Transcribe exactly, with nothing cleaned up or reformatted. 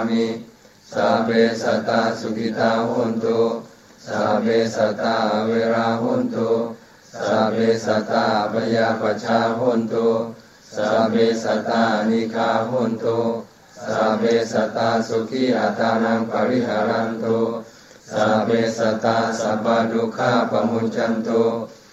มิสัพเพสัตตาสุขิตาโหนตุสัพเพสัตตาเวราโหนตุสัพเพสัตตาปยาปัชชาโหนตุสัพเพสัตตานิฆาโหนตุสัพเพสัตตาสุขีอัตานังปริหารันตุสัพเพสัตตาสัพพทุกขาปมุญจันตุ